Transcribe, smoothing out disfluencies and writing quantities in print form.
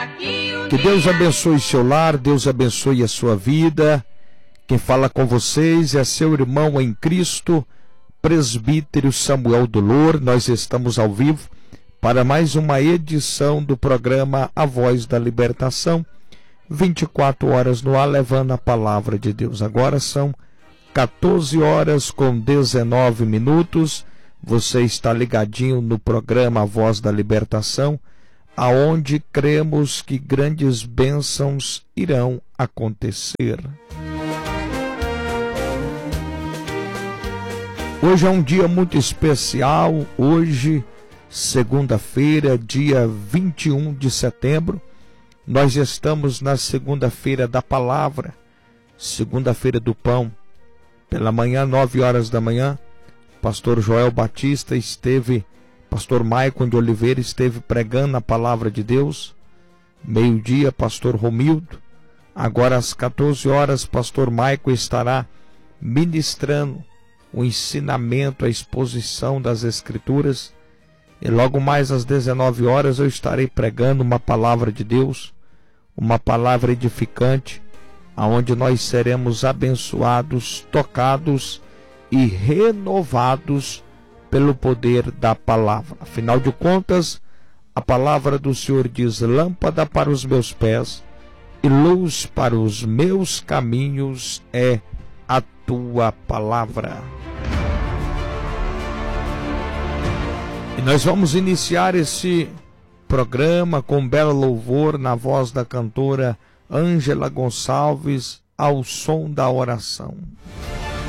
Que Deus abençoe seu lar, Deus abençoe a sua vida. Quem fala com vocês é seu irmão em Cristo, presbítero Samuel Dolor. Nós estamos ao vivo para mais uma edição do programa A Voz da Libertação, 24 horas no ar, levando a palavra de Deus. Agora são 14 horas com 19 minutos. Você está ligadinho no programa A Voz da Libertação, aonde cremos que grandes bênçãos irão acontecer. Hoje é um dia muito especial. Hoje, segunda-feira, dia 21 de setembro, nós estamos na segunda-feira da palavra, segunda-feira do pão. Pela manhã, 9 horas da manhã, pastor Joel Batista pastor Maicon de Oliveira esteve pregando a palavra de Deus. Meio-dia, pastor Romildo. Agora às 14 horas, pastor Maicon estará ministrando o ensinamento, a exposição das Escrituras. E logo mais às 19 horas eu estarei pregando uma palavra de Deus, uma palavra edificante, aonde nós seremos abençoados, tocados e renovados pelo poder da palavra. Afinal de contas, a palavra do Senhor diz: lâmpada para os meus pés e luz para os meus caminhos é a tua palavra. E nós vamos iniciar esse programa com um belo louvor na voz da cantora Ângela Gonçalves, ao som da oração.